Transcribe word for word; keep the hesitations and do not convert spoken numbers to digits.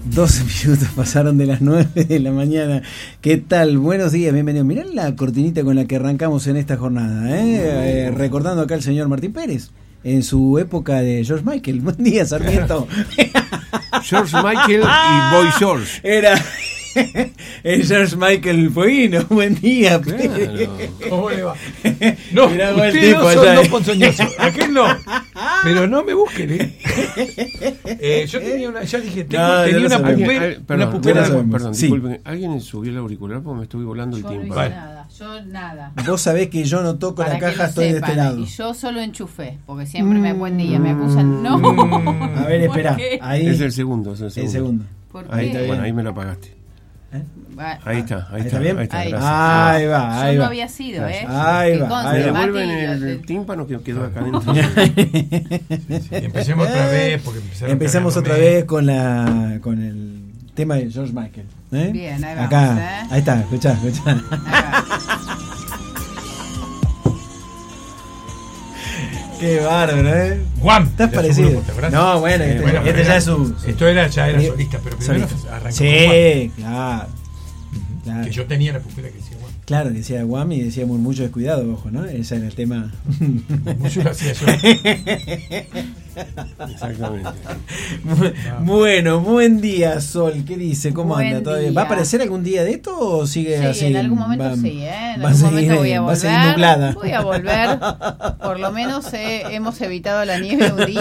doce minutos pasaron de las nueve de la mañana. ¿Qué tal? Buenos días, bienvenidos. Mirá la cortinita con la que arrancamos en esta jornada, ¿eh? Eh, recordando acá al señor Martín Pérez, en su época de George Michael. Buen día, Sarmiento. George Michael y Boy George. Era el George Michael Fueguino. Buen día, Claro. Pérez. ¿Cómo le va? No, Mirá vos el ustedes tipo no son allá, dos eh. ponzoñosos. Aquel no. Pero no me busquen, ¿eh? Eh, yo tenía una, ya dije, tengo, No, tenía no una lo sabemos. pupera, Alguien- una perdón, pupera. no lo sabemos. perdón, Sí. disculpen. ¿Alguien subió el auricular porque me estuve volando el Yo no tiempo? hice Vale. nada, yo nada. Vos sabés que yo no toco Para la que caja, lo estoy de sepan, este lado. y yo solo enchufé, porque siempre me buen día, me acusan. No. A ver, ¿Por espera. qué? Ahí, Es el segundo, es el segundo. el segundo. ¿Por Ahí qué? está, bueno, ahí me lo apagaste. ¿Eh? Va- Ahí está, ahí, ¿Ahí está, está bien? ahí está, Ahí. gracias. Ahí va, ahí Yo no va. había sido, ¿eh? Ahí Que va, conste, ahí Me va. Mati, devuelven el, el- tímpano que quedó acá adentro. Empecemos otra vez. Porque empezaron Empezamos otra cargándome. vez con la con el tema de George Michael. ¿eh? Bien, ahí vamos, Acá, ¿eh? ahí está, escuchá, escuchá. Ahí va. Qué bárbaro, ¿eh? Juan. Estás era parecido. su grupo, ¿te acordás? No, bueno, Eh, este, bueno, este pero ya era- es su... Esto era, ya era Sí. solista, pero primero Solista. arrancó con Sí, claro. Juan. Claro. Que yo tenía la pupera que decía Juan. Claro, decía Guam y decía mucho descuidado, ojo, ¿no? Ese era el tema. Mucho lo hacía yo. Exactamente. Bueno, buen día, Sol. ¿Qué dice? ¿Cómo Buen anda todavía? día. ¿Va a aparecer algún día de esto o sigue Sí, así? en algún momento va, sí, ¿eh? En va a algún seguir, momento voy a va a seguir volver. nublada. Voy a volver. Por lo menos eh, hemos evitado la nieve un día.